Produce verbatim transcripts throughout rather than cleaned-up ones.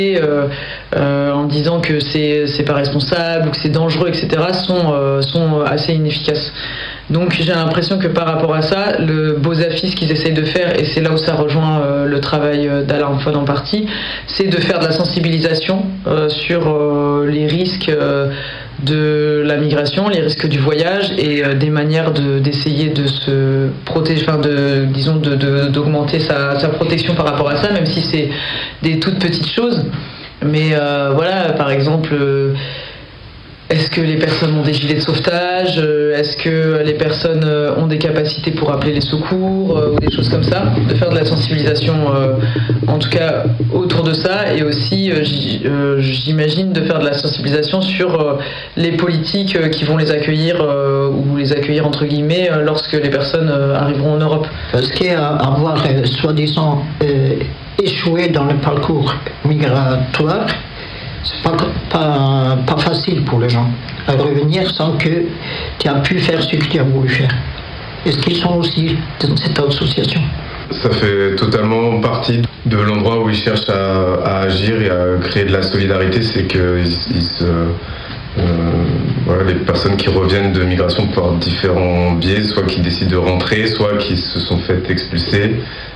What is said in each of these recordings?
Euh, euh, en disant que c'est c'est pas responsable ou que c'est dangereux, et cetera, sont, euh, sont assez inefficaces. Donc j'ai l'impression que par rapport à ça, le Bozafis qu'ils essayent de faire, et c'est là où ça rejoint euh, le travail d'Alain Foll en partie, c'est de faire de la sensibilisation euh, sur euh, les risques euh, de la migration, les risques du voyage et euh, des manières de, d'essayer de se protéger, enfin de, disons de, de, d'augmenter sa, sa protection par rapport à ça, même si c'est des toutes petites choses. Mais euh, voilà, par exemple, euh, est-ce que les personnes ont des gilets de sauvetage? Est-ce que les personnes ont des capacités pour appeler les secours euh, ou des choses comme ça? De faire de la sensibilisation, euh, en tout cas autour de ça, et aussi, euh, j'imagine, de faire de la sensibilisation sur euh, les politiques euh, qui vont les accueillir euh, ou les accueillir entre guillemets euh, lorsque les personnes euh, arriveront en Europe. Parce qu'avoir euh, soi-disant euh, échoué dans le parcours migratoire, c'est pas, pas, pas facile pour les gens à revenir sans que tu aies pu faire ce que tu as voulu faire. Est-ce qu'ils sont aussi dans cette association? Ça fait totalement partie de l'endroit où ils cherchent à, à agir et à créer de la solidarité, c'est qu'ils ils se... Euh, voilà, les personnes qui reviennent de migration par différents biais, soit qui décident de rentrer, soit qui se sont fait expulser,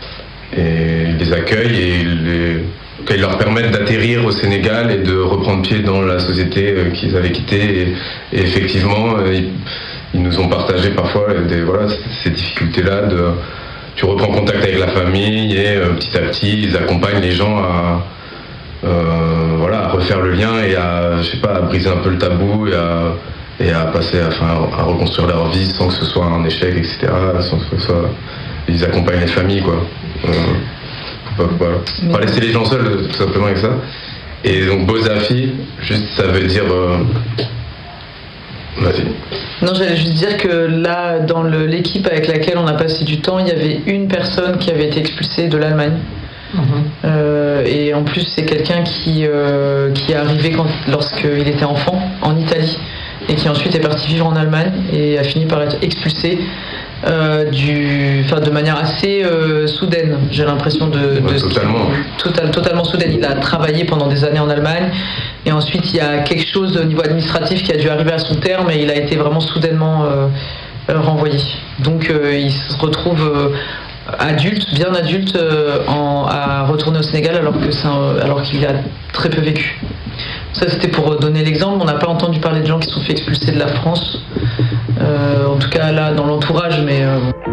et ils les accueillent et ils les... Ils leur permettent d'atterrir au Sénégal et de reprendre pied dans la société qu'ils avaient quittée. Et, et effectivement, ils, ils nous ont partagé parfois des, voilà, ces difficultés-là. De, tu reprends contact avec la famille et euh, petit à petit, ils accompagnent les gens à, euh, voilà, à refaire le lien et à, je sais pas, à briser un peu le tabou et à, et à passer, enfin, à reconstruire leur vie sans que ce soit un échec, et cetera. Sans que ce soit, ils accompagnent les familles, quoi. Euh, Voilà. Pas laisser les gens seuls, tout simplement, avec ça. Et donc Bozafi, juste ça veut dire... Euh... Vas-y. Non, j'allais juste dire que là, dans le, l'équipe avec laquelle on a passé du temps, il y avait une personne qui avait été expulsée de l'Allemagne. Mmh. Euh, et en plus, c'est quelqu'un qui, euh, qui est arrivé quand, lorsqu'il était enfant, en Italie, et qui ensuite est parti vivre en Allemagne et a fini par être expulsé. Euh, du, enfin, de manière assez euh, soudaine, j'ai l'impression de, ouais, de totalement. Total, totalement soudaine. Il a travaillé pendant des années en Allemagne et ensuite il y a quelque chose au niveau administratif qui a dû arriver à son terme et il a été vraiment soudainement euh, renvoyé. Donc euh, il se retrouve euh, adulte, bien adulte, euh, en, à retourner au Sénégal alors que c'est un, alors qu'il a très peu vécu. Ça, c'était pour donner l'exemple. On n'a pas entendu parler de gens qui se sont fait expulser de la France, euh, en tout cas là dans l'entourage, mais euh...